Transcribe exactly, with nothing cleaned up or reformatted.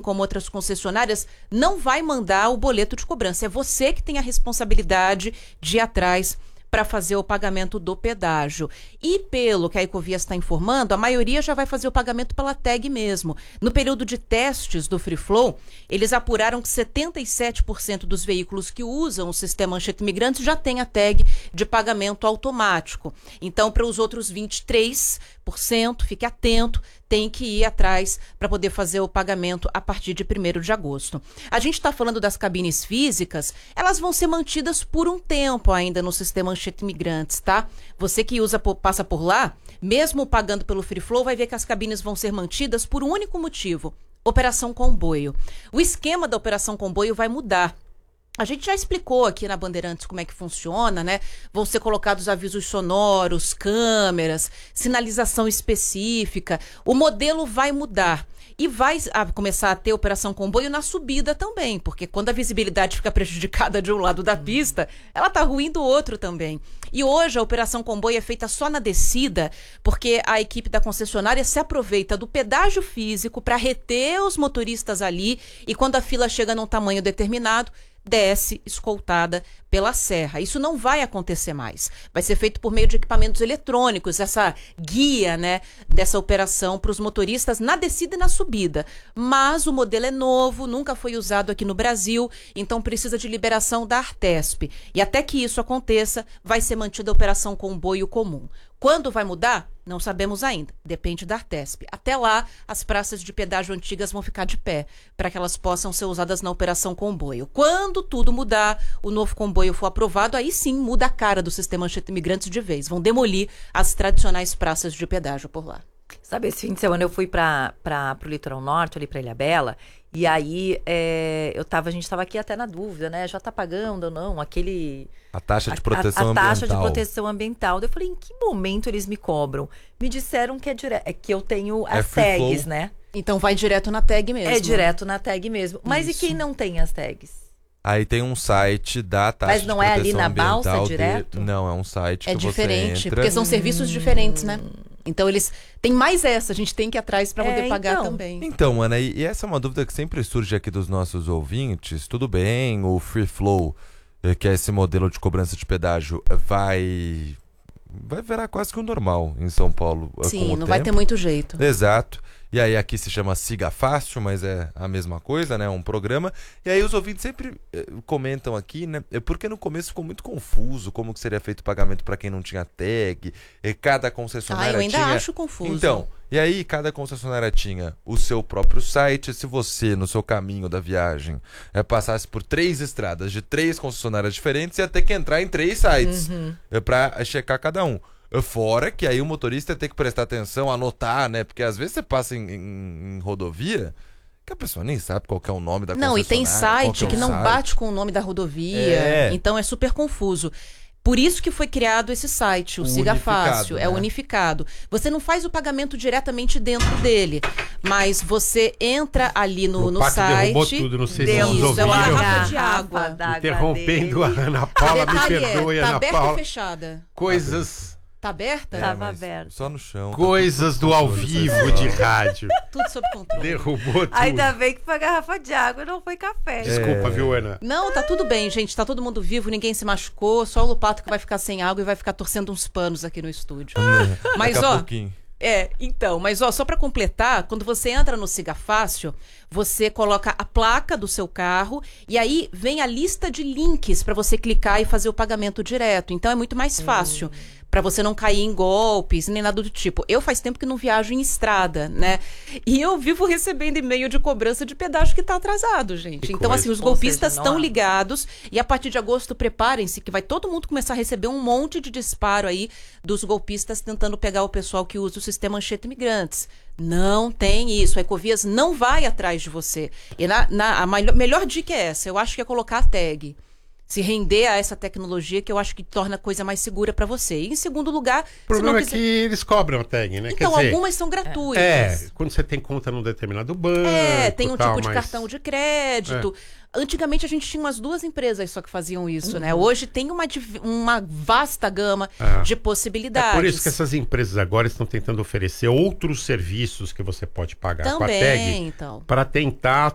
como outras concessionárias, não vai mandar o boleto de cobrança. É você que tem a responsabilidade de ir atrás para fazer o pagamento do pedágio. E pelo que a Ecovias está informando, a maioria já vai fazer o pagamento pela tag mesmo. No período de testes do Free Flow, eles apuraram que setenta e sete por cento dos veículos que usam o sistema Anchieta Imigrantes já tem a tag de pagamento automático. Então, para os outros vinte e três por cento, fique atento, tem que ir atrás para poder fazer o pagamento a partir de primeiro de agosto. A gente está falando das cabines físicas, elas vão ser mantidas por um tempo ainda no sistema Anchieta Imigrantes, tá? Você que usa, passa por lá, mesmo pagando pelo Free Flow, vai ver que as cabines vão ser mantidas por um único motivo: Operação Comboio. O esquema da Operação Comboio vai mudar. A gente já explicou aqui na Bandeirantes como é que funciona, né? Vão ser colocados avisos sonoros, câmeras, sinalização específica. O modelo vai mudar. E vai a, começar a ter operação comboio na subida também, porque quando a visibilidade fica prejudicada de um lado da pista, ela está ruim do outro também. E hoje a operação comboio é feita só na descida, porque a equipe da concessionária se aproveita do pedágio físico para reter os motoristas ali, e quando a fila chega num tamanho determinado, desce escoltada pela serra. Isso não vai acontecer mais. Vai ser feito por meio de equipamentos eletrônicos, essa guia, né, dessa operação para os motoristas na descida e na subida. Mas o modelo é novo, nunca foi usado aqui no Brasil, então precisa de liberação da Artesp. E até que isso aconteça, vai ser mantida a operação comboio comum. Quando vai mudar? Não sabemos ainda. Depende da Artesp. Até lá, as praças de pedágio antigas vão ficar de pé, para que elas possam ser usadas na operação comboio. Quando tudo mudar, o novo comboio for aprovado, aí sim muda a cara do sistema Anchieta Imigrantes de vez. Vão demolir as tradicionais praças de pedágio por lá. Sabe, esse fim de semana eu fui para o Litoral Norte, ali para Ilhabela, e aí é, eu tava, a gente estava aqui até na dúvida, né? Já tá pagando ou não aquele... A taxa de a, proteção a, a ambiental. A taxa de proteção ambiental. Eu falei, em que momento eles me cobram? Me disseram que é direto, é que eu tenho as é tags, né? Então vai direto na tag mesmo. É direto na tag mesmo. Mas Isso. E quem não tem as tags? Aí tem um site da taxa Mas não de é proteção ali na balsa ambiental direto? De... Não, é um site É que diferente, você entra... porque são serviços diferentes, né? Então eles têm mais essa, a gente tem que ir atrás para poder É, pagar então. também. Então, Ana, e, e essa é uma dúvida que sempre surge aqui dos nossos ouvintes. Tudo bem, o Free Flow, eh, que é esse modelo de cobrança de pedágio, vai... vai virar quase que o normal em São Paulo. eh, Sim, com o não tempo. vai ter muito jeito. Exato. E aí aqui se chama Siga Fácil, mas é a mesma coisa, né? Um programa. E aí os ouvintes sempre eh, comentam aqui, né? eh, Porque no começo ficou muito confuso como que seria feito o pagamento para quem não tinha tag. E cada concessionária Ah, eu ainda tinha... acho confuso. Então, e aí cada concessionária tinha o seu próprio site. Se você, no seu caminho da viagem, eh, passasse por três estradas de três concessionárias diferentes, ia ter que entrar em três sites Uhum. eh, para checar cada um. Fora que aí o motorista tem que prestar atenção, anotar, né? Porque às vezes você passa em, em, em rodovia que a pessoa nem sabe qual que é o nome da Não, e tem concessionária, qual site é que o não site. bate com o nome da rodovia, É. então é super confuso. Por isso que foi criado esse site, o, O Siga unificado, Fácil, é né? unificado. Você não faz o pagamento diretamente dentro dele, mas você entra ali no, O no Pato site. derrubou tudo, não sei se Deus, nos Isso, é uma ouviram. garrafa de água. d'água Interrompendo a dele. Ana Paula, me Detalhe perdoe, é, tá Ana aberta ou Paula. fechada? Coisas, Tá aberta? É, Tava mas aberto. Só no chão. coisas do ao vivo de rádio. Tudo sob controle. Derrubou tudo. Ainda bem que foi garrafa de água, não foi café. Desculpa, viu, Ana? Não, tá tudo bem, gente. Tá todo mundo vivo, ninguém se machucou. Só o Lupato que vai ficar sem água e vai ficar torcendo uns panos aqui no estúdio. Mas, Daqui a ó, pouquinho. é, então, mas ó, só pra completar, quando você entra no Siga Fácil, você coloca a placa do seu carro e aí vem a lista de links pra você clicar e fazer o pagamento direto. Então é muito mais fácil. Pra você não cair em golpes, nem nada do tipo. Eu faz tempo que não viajo em estrada, né? E eu vivo recebendo e-mail de cobrança de pedágio que tá atrasado, gente. Que Então, coisa. assim, os Ou golpistas seja, não estão há. ligados e a partir de agosto, preparem-se que vai todo mundo começar a receber um monte de disparo aí dos golpistas tentando pegar o pessoal que usa o sistema Anchieta Imigrantes. Não tem isso. A Ecovias não vai atrás de você. E na, na, a melhor, melhor dica é essa. Eu acho que é colocar a tag. Se render a essa tecnologia, que eu acho que torna a coisa mais segura para você. E em segundo lugar... O problema se não quiser... é que eles cobram a tag, né? Então, Quer dizer, algumas são gratuitas. É, quando você tem conta num determinado banco. É, tem um tal, tipo de mas- cartão de crédito. Antigamente a gente tinha umas duas empresas só que faziam isso, né? Hoje tem uma, div- uma vasta gama É. de possibilidades. É por isso que essas empresas agora estão tentando oferecer outros serviços que você pode pagar com a Também, tag então. para tentar